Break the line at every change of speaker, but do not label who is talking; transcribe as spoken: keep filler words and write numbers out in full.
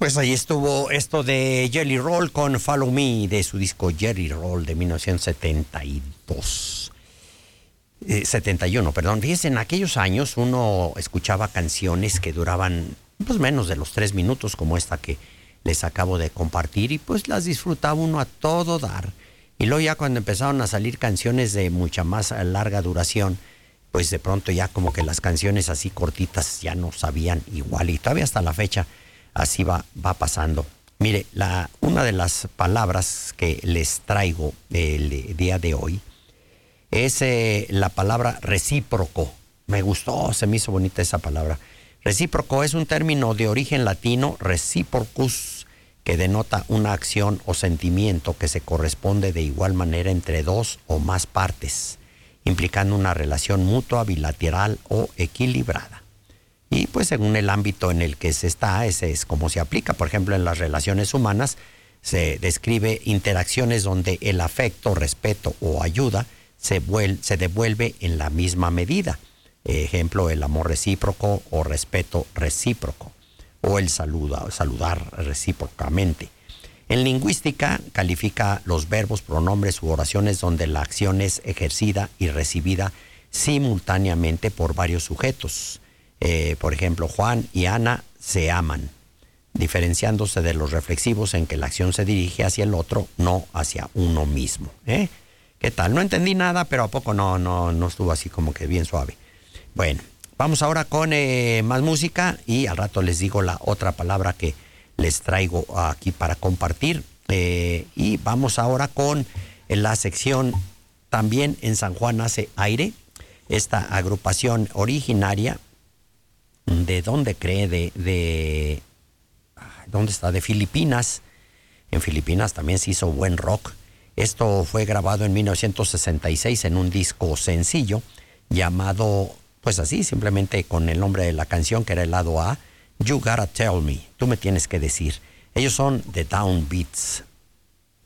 Pues ahí estuvo esto de Jelly Roll con Follow Me de su disco Jelly Roll de mil novecientos setenta y dos. Eh, setenta y uno, perdón. Fíjense, en aquellos años uno escuchaba canciones que duraban pues menos de los tres minutos, como esta que les acabo de compartir, y pues las disfrutaba uno a todo dar. Y luego ya cuando empezaron a salir canciones de mucha más larga duración, pues de pronto ya como que las canciones así cortitas ya no sabían igual, y todavía hasta la fecha así va, va pasando. Mire, la, una de las palabras que les traigo el día de hoy es eh, la palabra recíproco. Me gustó, se me hizo bonita esa palabra. Recíproco es un término de origen latino, reciprocus, que denota una acción o sentimiento que se corresponde de igual manera entre dos o más partes, implicando una relación mutua, bilateral o equilibrada. Y pues según el ámbito en el que se está, ese es como se aplica. Por ejemplo, en las relaciones humanas se describe interacciones donde el afecto, respeto o ayuda se, vuel- se devuelve en la misma medida. Ejemplo, el amor recíproco o respeto recíproco, o el saluda, saludar recíprocamente. En lingüística califica los verbos, pronombres u oraciones donde la acción es ejercida y recibida simultáneamente por varios sujetos. Eh, por ejemplo, Juan y Ana se aman, diferenciándose de los reflexivos en que la acción se dirige hacia el otro, no hacia uno mismo. ¿Eh? ¿Qué tal? No entendí nada, pero a poco no, no, no estuvo así como que bien suave. Bueno, vamos ahora con eh, más música y al rato les digo la otra palabra que les traigo aquí para compartir. Eh, y vamos ahora con la sección También en San Juan hace aire, esta agrupación originaria. ¿De dónde cree? De, de... ¿Dónde está? De Filipinas. En Filipinas también se hizo buen rock. Esto fue grabado en mil novecientos sesenta y seis en un disco sencillo llamado, pues así, simplemente con el nombre de la canción, que era el lado A, You Gotta Tell Me, tú me tienes que decir. Ellos son The Downbeats.